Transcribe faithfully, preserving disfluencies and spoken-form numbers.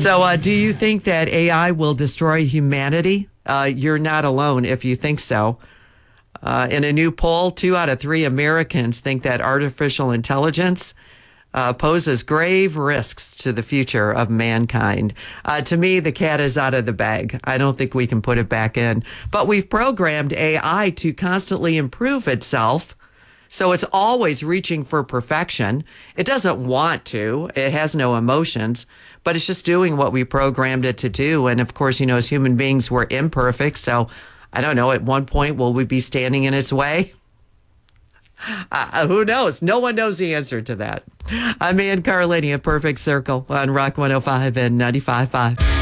So uh, do you think that A I will destroy humanity? Uh, you're not alone if you think so. Uh, in a new poll, two out of three Americans think that artificial intelligence uh, poses grave risks to the future of mankind. Uh, to me, the cat is out of the bag. I don't think we can put it back in. But we've programmed A I to constantly improve itself. So it's always reaching for perfection. It doesn't want to. It has no emotions, but it's just doing what we programmed it to do. And of course, you know, as human beings, we're imperfect. So I don't know, at one point, will we be standing in its way? Uh, who knows? No one knows the answer to that. I'm Ann Carlini at Perfect Circle on Rock one oh five and ninety-five point five.